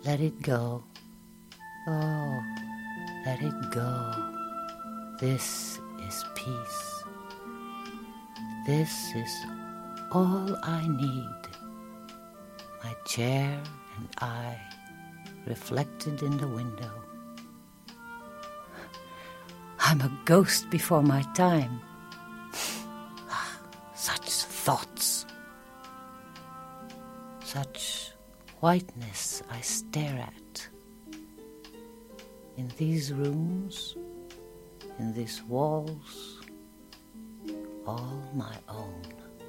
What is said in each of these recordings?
Let it go. Oh, let it go. This is peace. This is all I need. My chair and I, reflected in the window. I'm a ghost before my time. Such thoughts. Such whiteness I stare at. In these rooms, in these walls, all my own.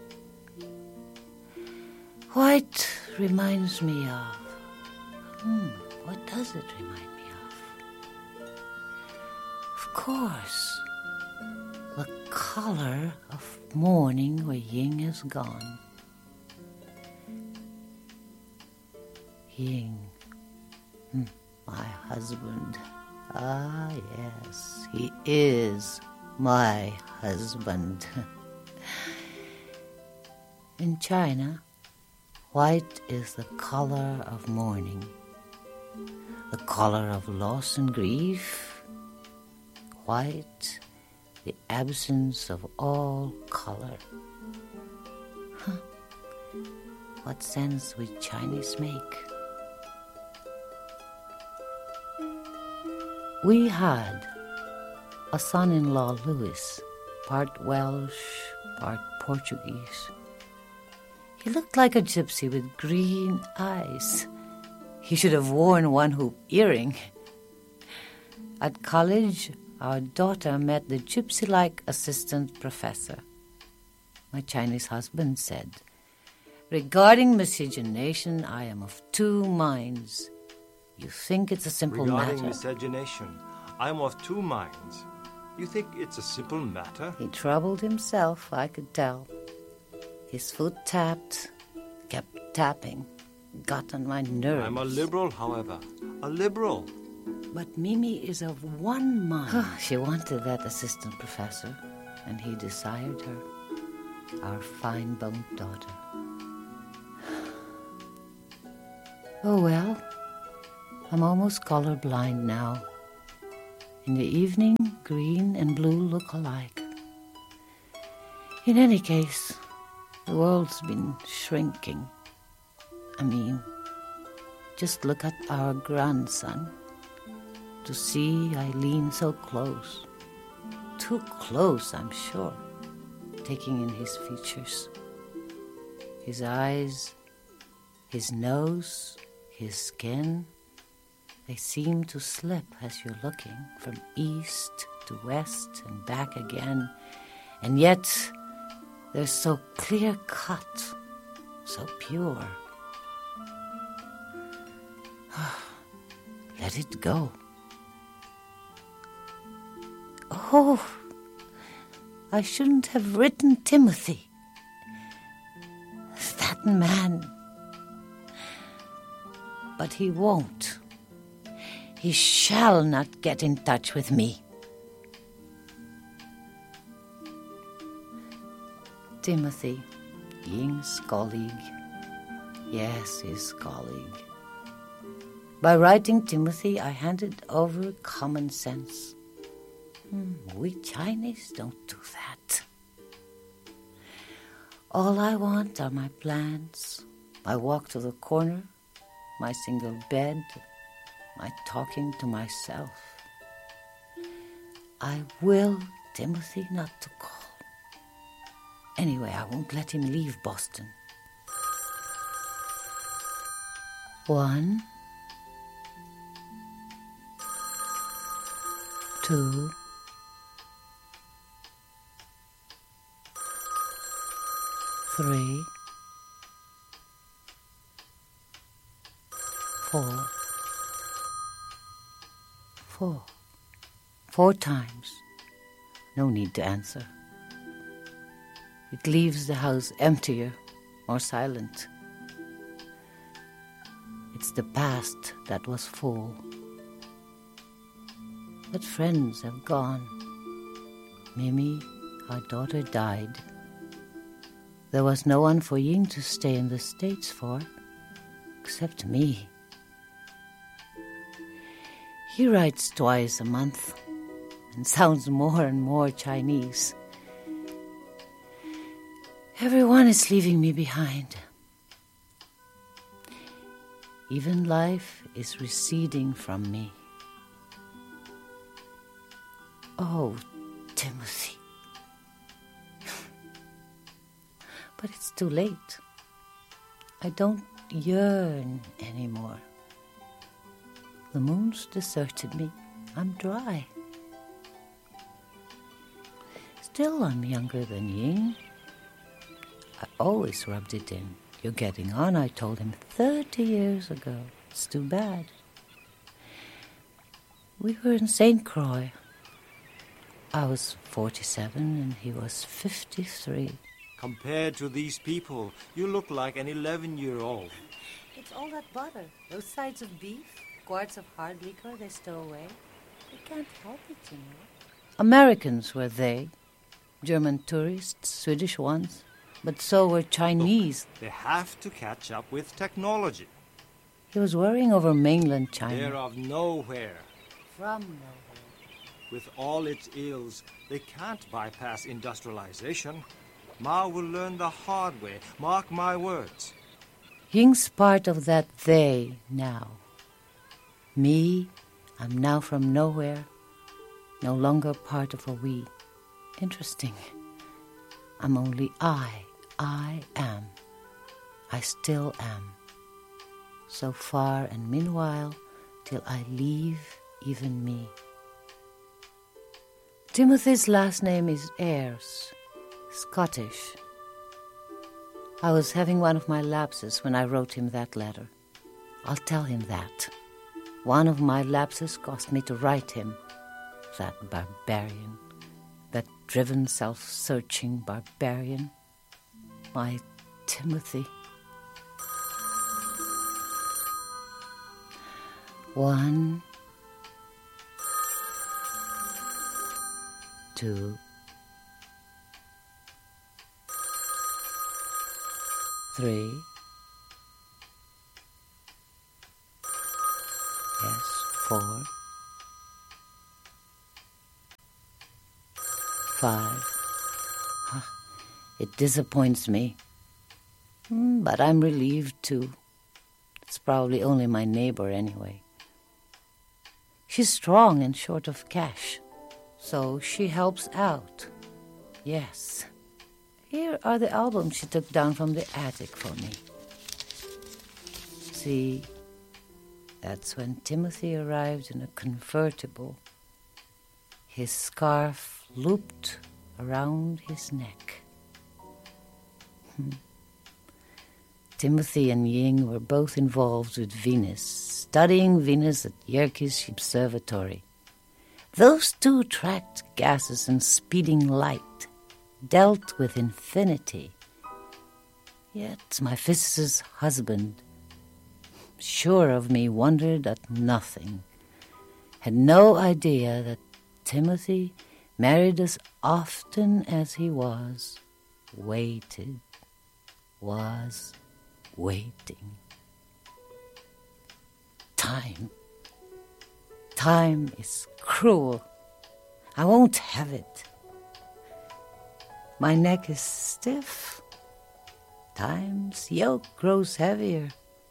White reminds me of... what does it remind me of? Of course, the color of morning where Ying is gone. Ying, my husband. Ah, yes, he is my husband. In China, white is the color of mourning, the color of loss and grief. White, the absence of all color. What sense would Chinese make? We had a son-in-law, Louis, part Welsh, part Portuguese. He looked like a gypsy with green eyes. He should have worn one-hoop earring. At college, our daughter met the gypsy-like assistant professor. My Chinese husband said, "Regarding miscegenation, I am of two minds. You think it's a simple matter?" Regarding miscegenation, I am of two minds. You think it's a simple matter? He troubled himself, I could tell. His foot tapped, kept tapping, got on my nerves. I'm a liberal, however. A liberal. But Mimi is of one mind. She wanted that assistant professor, and he desired her, our fine-boned daughter. Oh, well, I'm almost colorblind now. In the evening, green and blue look alike. In any case, the world's been shrinking. I mean, just look at our grandson. To see Eileen so close. Too close, I'm sure, taking in his features. His eyes, his nose, his skin, they seem to slip as you're looking from east to west and back again. And yet, they're so clear-cut, so pure. Let it go. Oh, I shouldn't have written Timothy. That man. But he won't. He shall not get in touch with me. Timothy, Ying's colleague. Yes, his colleague. By writing Timothy, I handed over common sense. We Chinese don't do that. All I want are my plants, my walk to the corner, my single bed, my talking to myself. I will Timothy not to call. Anyway, I won't let him leave Boston. 1, 2, 3, 4. 4. 4 times. No need to answer. It leaves the house emptier, more silent. It's the past that was full. But friends have gone. Mimi, our daughter, died. There was no one for Ying to stay in the States for, except me. He writes twice a month and sounds more and more Chinese. Everyone is leaving me behind. Even life is receding from me. Oh, Timothy. But it's too late. I don't yearn anymore. The moon's deserted me. I'm dry. Still, I'm younger than Ying. I always rubbed it in. You're getting on, I told him 30 years ago. It's too bad. We were in St. Croix. I was 47 and he was 53. Compared to these people, you look like an 11-year-old. It's all that butter, those sides of beef, quarts of hard liquor they stow away. They can't help it, you know. Americans were they. German tourists, Swedish ones. But so were Chinese. Look, they have to catch up with technology. He was worrying over mainland China. They're of nowhere. From nowhere. With all its ills, they can't bypass industrialization. Ma will learn the hard way. Mark my words. Ying's part of that they now. Me, I'm now from nowhere. No longer part of a we. Interesting. I'm only I am. I still am. So far and meanwhile, till I leave even me. Timothy's last name is Ayres, Scottish. I was having one of my lapses when I wrote him that letter. I'll tell him that. One of my lapses caused me to write him. That barbarian. That driven, self-searching barbarian. My Timothy. 1, 2, 3. Yes, 4, 5. It disappoints me. But I'm relieved too. It's probably only my neighbor anyway. She's strong and short of cash, so she helps out. Yes. Here are the albums she took down from the attic for me. See, that's when Timothy arrived in a convertible, his scarf looped around his neck. Timothy and Ying were both involved with Venus, studying Venus at Yerkes Observatory. Those two tracked gases and speeding light, dealt with infinity. Yet my physicist's husband, sure of me, wondered at nothing, had no idea that Timothy, married as often as he was waiting. Time is cruel. I won't have it. My neck is stiff. Time's yoke grows heavier.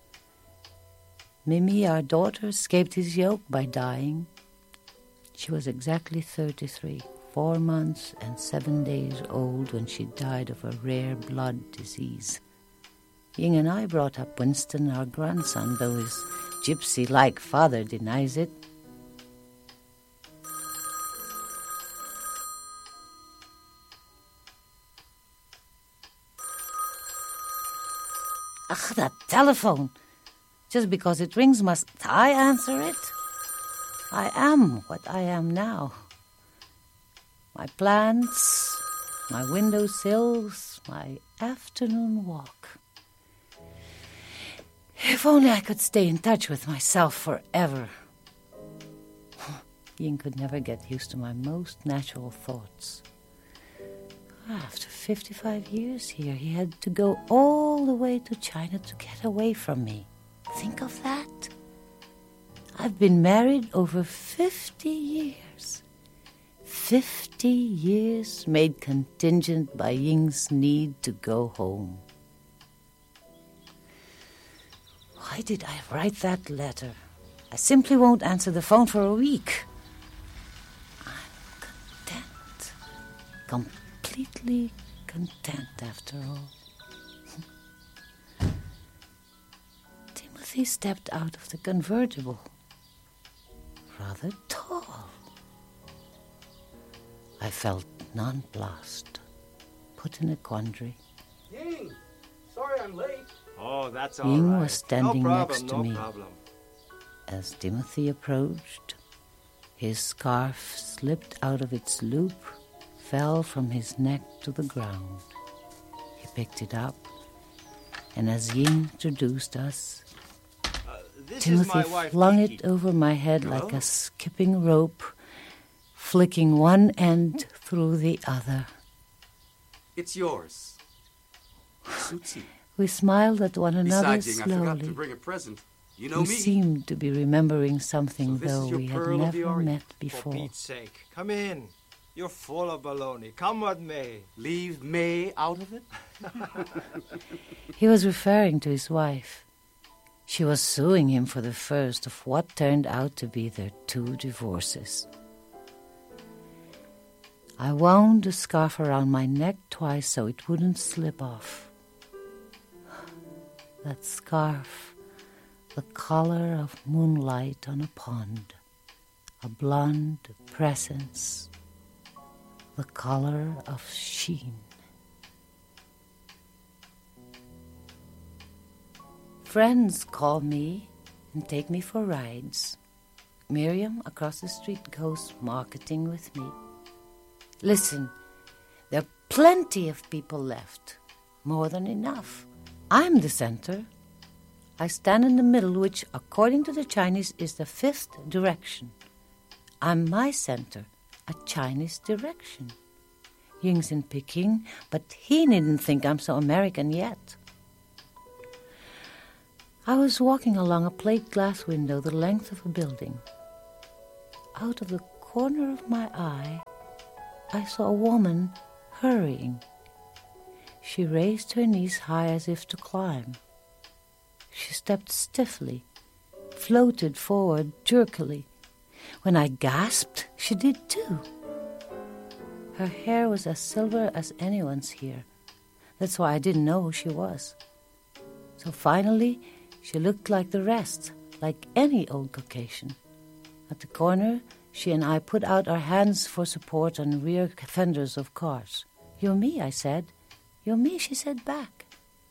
Mimi, our daughter, escaped his yoke by dying. She was exactly 33, 4 months and 7 days old when she died of a rare blood disease. Ying and I brought up Winston, our grandson, though his gypsy-like father denies it. Ugh, that telephone! Just because it rings, must I answer it? I am what I am now. My plants, my windowsills, my afternoon walk. If only I could stay in touch with myself forever. Ying could never get used to my most natural thoughts. After 55 years here, he had to go all the way to China to get away from me. Think of that. I've been married over 50 years. 50 years made contingent by Ying's need to go home. Why did I write that letter? I simply won't answer the phone for a week. I'm content. Completely content, after all. Timothy stepped out of the convertible. Rather tall. I felt nonplussed, put in a quandary. Ying, sorry I'm late. Oh, that's all Ying right. was standing no problem, next to no me. problem. As Timothy approached, his scarf slipped out of its loop, fell from his neck to the ground. He picked it up, and as Ying introduced us, This Timothy is my wife, flung Kiki. it over my head like Hello? a skipping rope, flicking one end through the other. It's yours. Suits you. We smiled at one another Besides, Ying, I forgot to slowly. bring a present. You know We me. seemed to be remembering something, So this is though your we had Pearl of the never Orient. met For before. Pete's sake, come in. You're full of baloney. Come what may. Leave May out of it? He was referring to his wife. She was suing him for the first of what turned out to be their 2 divorces. I wound the scarf around my neck twice so it wouldn't slip off. That scarf, the color of moonlight on a pond, a blonde presence, the color of sheen. Friends call me and take me for rides. Miriam across the street goes marketing with me. Listen, there are plenty of people left. More than enough. I'm the center. I stand in the middle, which, according to the Chinese, is the 5th direction. I'm my center, a Chinese direction. Ying's in Peking, but he needn't think I'm so American yet. I was walking along a plate glass window the length of a building. Out of the corner of my eye, I saw a woman hurrying. She raised her knees high as if to climb. She stepped stiffly, floated forward jerkily. When I gasped, she did too. Her hair was as silver as anyone's here. That's why I didn't know who she was. So finally, she looked like the rest, like any old Caucasian. At the corner, she and I put out our hands for support on rear fenders of cars. "You're me," I said. "You're me," she said back.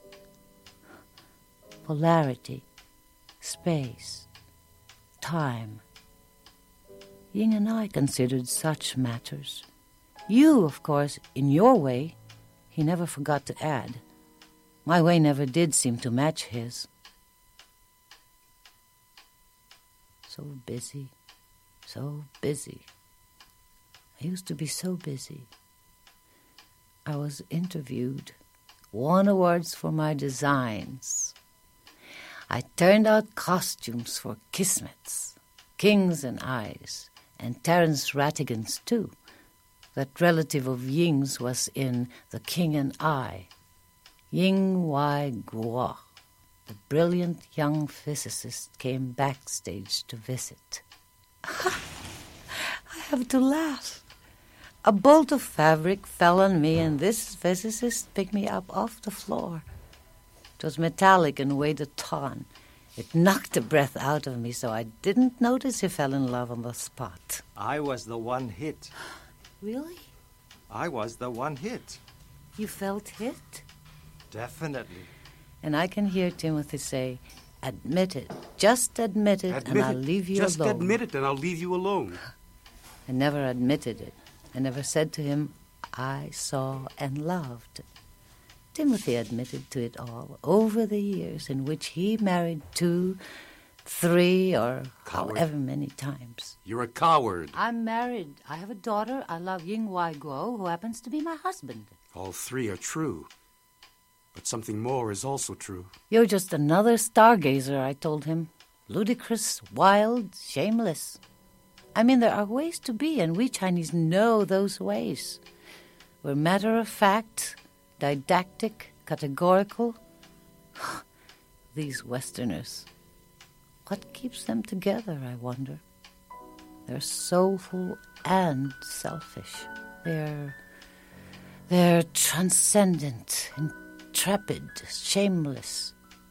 Polarity, space, time. Ying and I considered such matters. You, of course, in your way, he never forgot to add. My way never did seem to match his. So busy, so busy. I used to be so busy. I was interviewed, won awards for my designs. I turned out costumes for Kismet's, Kings and Eyes, and Terence Rattigan's too. That relative of Ying's was in The King and I. Ying Wai Guo, the brilliant young physicist, came backstage to visit. I have to laugh. A bolt of fabric fell on me, and this physicist picked me up off the floor. It was metallic and weighed a ton. It knocked the breath out of me, so I didn't notice he fell in love on the spot. I was the one hit. Really? I was the one hit. You felt hit? Definitely. And I can hear Timothy say, "Admit it. Just admit it, and I'll leave you Just alone." admit it and I'll leave you alone. I never admitted it. I never said to him, "I saw and loved." Timothy admitted to it all over the years in which he married 2, 3, or Coward. however many times. You're a coward. I'm married. I have a daughter. I love Ying Wai Guo, who happens to be my husband. All 3 are true. But something more is also true. You're just another stargazer, I told him. ludicrous, wild, shameless. I mean, there are ways to be, and we Chinese know those ways. We're matter-of-fact, didactic, categorical. These Westerners. What keeps them together, I wonder? They're soulful and selfish. They're transcendent, intrepid, shameless.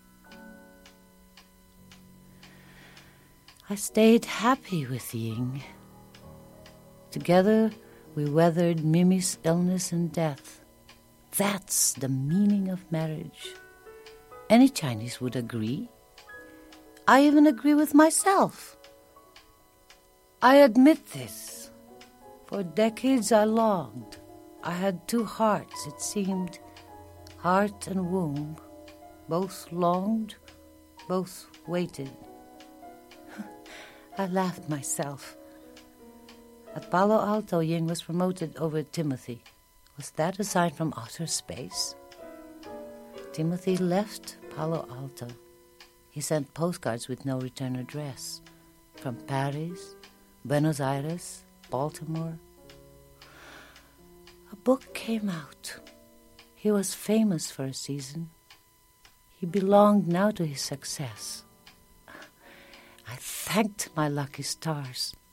I stayed happy with Ying. Together, we weathered Mimi's illness and death. That's the meaning of marriage. Any Chinese would agree. I even agree with myself. I admit this. For decades I longed. I had two hearts, it seemed. Heart and womb. Both longed, both waited. I laughed myself. At Palo Alto, Ying was promoted over Timothy. Was that a sign from outer space? Timothy left Palo Alto. He sent postcards with no return address. From Paris, Buenos Aires, Baltimore. A book came out. He was famous for a season. He belonged now to his success. I thanked my lucky stars.